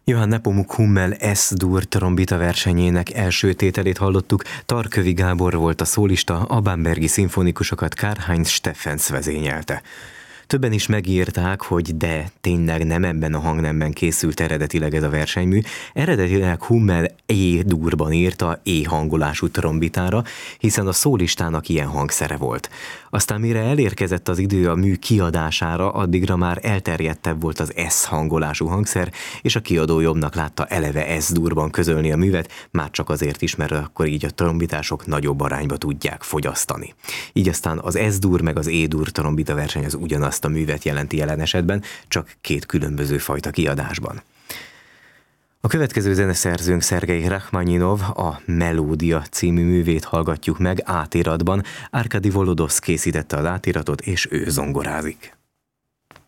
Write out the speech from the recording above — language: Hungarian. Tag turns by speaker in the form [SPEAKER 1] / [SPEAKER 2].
[SPEAKER 1] Johann Nepomuk Hummel S-dur trombita versenyének első tételét hallottuk, Tarkövi Gábor volt a szólista, a bambergi szimfonikusokat Karl-Heinz Steffens vezényelte. Többen is megírták, hogy de tényleg nem ebben a hangnemben készült eredetileg ez a versenymű. Eredetileg Hummel E-durban írta E-hangolású trombitára, hiszen a szólistának ilyen hangszere volt. Aztán mire elérkezett az idő a mű kiadására, addigra már elterjedtebb volt az S-hangolású hangszer, és a kiadó jobbnak látta eleve S-durban közölni a művet, már csak azért is, mert akkor így a trombitások nagyobb arányba tudják fogyasztani. Így aztán az S-dur meg az E-dur trombita verseny az ugyanazt a művet jelenti jelen esetben, csak két különböző fajta kiadásban. A következő zeneszerzőnk Szergej Rachmaninov, a Melódia című művét hallgatjuk meg átiratban. Arkadi Volodovsz készítette az átiratot, és ő zongorázik.